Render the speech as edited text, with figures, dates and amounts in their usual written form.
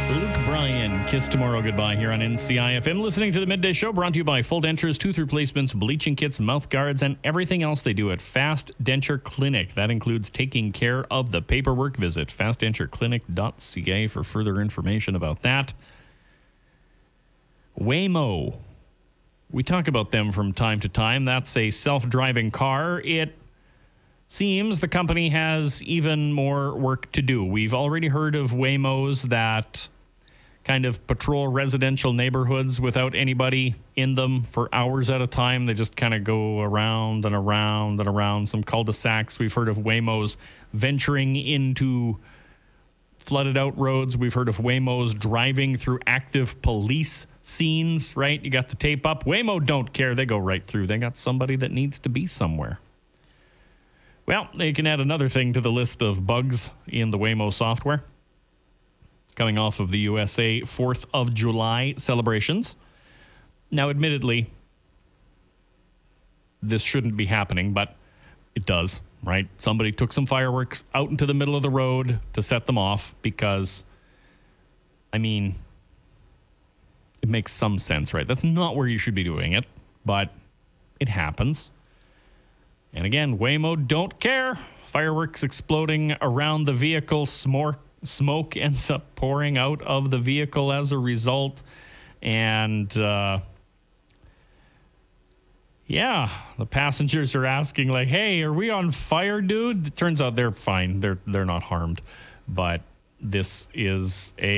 Luke Bryan, Kiss Tomorrow Goodbye here on NCIFM. Listening to the Midday Show, brought to you by Full Dentures, tooth replacements, bleaching kits, mouth guards, and everything else they do at Fast Denture Clinic. That includes taking care of the paperwork. Visit fastdentureclinic.ca for further information about that. Waymo. We talk about them from time to time. That's a self-driving car. It seems the company has even more work to do. We've already heard of Waymos that kind of patrol residential neighborhoods without anybody in them for hours at a time. They just kind of go around and around and around some cul-de-sacs. We've heard of Waymos venturing into flooded out roads. We've heard of Waymos driving through active police scenes, right? You got the tape up. Waymo don't care. They go right through. They got somebody that needs to be somewhere. Well, they can add another thing to the list of bugs in the Waymo software. Coming off of the USA 4th of July celebrations. Now, admittedly, this shouldn't be happening, but it does, right? Somebody took some fireworks out into the middle of the road to set them off because, I mean, it makes some sense, right? That's not where you should be doing it, but it happens. And again, Waymo don't care. Fireworks exploding around the vehicle, smoke ends up pouring out of the vehicle as a result. And, the passengers are asking like, hey, are we on fire, dude? It turns out they're fine. They're not harmed. But this is